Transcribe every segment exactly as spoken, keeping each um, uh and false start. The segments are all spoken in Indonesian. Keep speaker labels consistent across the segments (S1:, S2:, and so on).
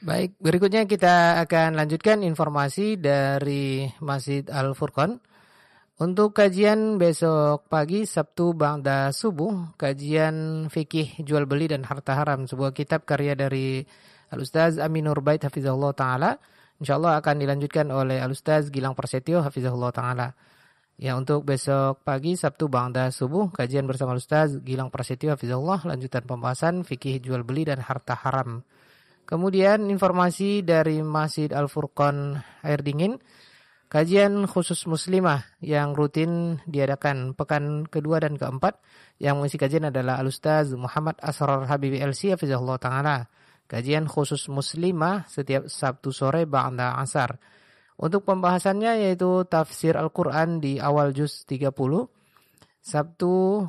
S1: Baik, berikutnya kita akan lanjutkan informasi dari Masjid Al-Furqan. Untuk kajian besok pagi Sabtu ba'da subuh, kajian fikih jual beli dan harta haram, sebuah kitab karya dari Al-Ustaz Amin Nurbait hafizahullah taala. Insyaallah akan dilanjutkan oleh Al-Ustaz Gilang Prasetyo hafizahullah taala. Ya, untuk besok pagi Sabtu ba'da subuh, kajian bersama Al-Ustaz Gilang Prasetyo hafizahullah, lanjutan pembahasan fikih jual beli dan harta haram. Kemudian informasi dari Masjid Al-Furqan Air Dingin, kajian khusus muslimah yang rutin diadakan pekan kedua dan keempat. Yang mengisi kajian adalah Al-Ustaz Muhammad Asrar Habibi L C hafizahullah ta'ala. Kajian khusus muslimah setiap Sabtu sore ba'da asar. Untuk pembahasannya yaitu tafsir Al-Quran di awal juz tiga puluh. Sabtu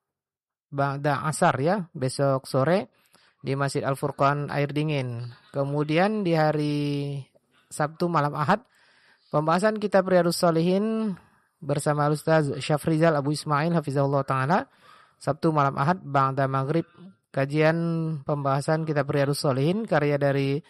S1: ba'da asar ya, besok sore di Masjid Al-Furqan Air Dingin. Kemudian di hari Sabtu malam Ahad, pembahasan kitab Riyadhus Shalihin bersama Ustaz Syafrizal Abu Ismail hafizahullah taala. Sabtu malam Ahad ba'da maghrib, kajian pembahasan kitab Riyadhus Shalihin karya dari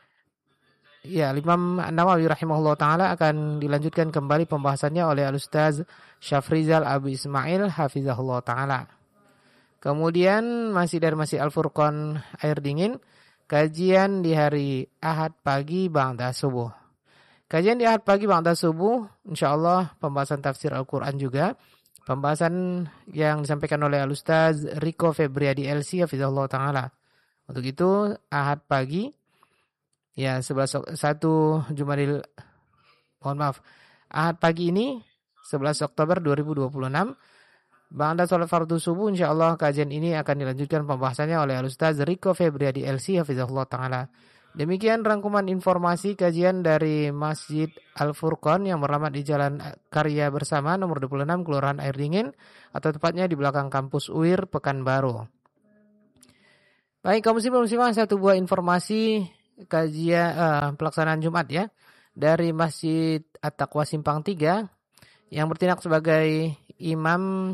S1: ya Imam Nawawi rahimahullah taala, akan dilanjutkan kembali pembahasannya oleh Ustaz Syafrizal Abu Ismail hafizahullah taala. Kemudian masih dari Masjid Al-Furqan Air Dingin, kajian di hari Ahad pagi ba'da subuh. Kajian di Ahad pagi ba'da subuh, insyaallah pembahasan tafsir Al-Quran juga. Pembahasan yang disampaikan oleh Al-Ustaz Riko Febriadi L C hafizahullah ta'ala. Untuk itu Ahad pagi, ya sebelas satu Jumadil, mohon maaf, Ahad pagi ini sebelas Oktober dua ribu dua puluh enam, ba'da salat fardu subuh, insyaallah kajian ini akan dilanjutkan pembahasannya oleh Al-Ustaz Riko Febriadi L C hafizahullah ta'ala. Demikian rangkuman informasi kajian dari Masjid Al-Furqan yang beralamat di Jalan Karya Bersama nomor dua puluh enam Kelurahan Air Dingin, atau tepatnya di belakang kampus U I R Pekanbaru. Baik, kaum muslimin muslimah, satu buah informasi kajian uh, pelaksanaan Jumat ya dari Masjid At-Taqwa Simpang tiga, yang bertindak sebagai imam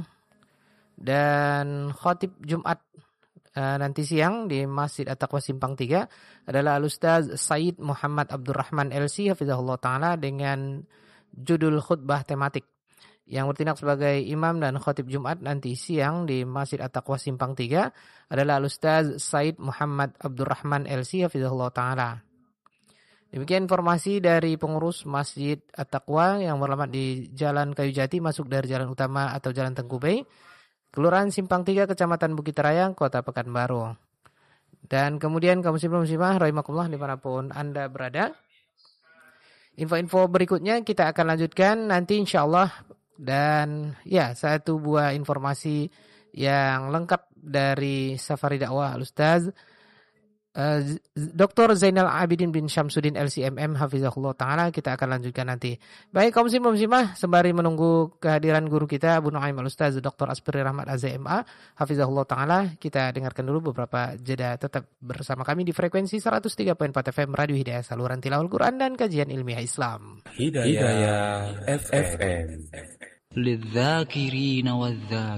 S1: dan khatib Jumat uh, nanti siang di Masjid At-Taqwa Simpang tiga adalah Al-Ustaz Said Muhammad Abdurrahman L C hafizahullah taala, dengan judul khutbah tematik. Yang bertindak sebagai imam dan khatib Jumat nanti siang di Masjid At-Taqwa Simpang tiga adalah Al-Ustaz Said Muhammad Abdurrahman L C hafizahullah taala. Demikian informasi dari pengurus Masjid At-Taqwa yang beralamat di Jalan Kayu Jati, masuk dari jalan utama atau Jalan Tengku Bey, Kelurahan Simpang tiga, Kecamatan Bukit Raya, Kota Pekanbaru. Dan kemudian kaum muslimin muslimah rahimakumullah dimanapun Anda berada, info-info berikutnya kita akan lanjutkan nanti insyaallah. Dan ya, satu buah informasi yang lengkap dari Safari Dakwah Al-Ustaz Uh, Doktor Zainal Abidin bin Syamsuddin L C M M hafizahullah ta'ala kita akan lanjutkan nanti. Baik kaum muslimin muslimah, sembari menunggu kehadiran guru kita Abu Nuaim Al-Ustaz Doktor Aspri Rahmat A Z M A hafizahullah ta'ala, kita dengarkan dulu beberapa jeda. Tetap bersama kami di frekuensi seratus tiga koma empat F M Radio Hidayah, saluran tilawah Al-Quran dan kajian ilmiah Islam.
S2: Hidayah F M.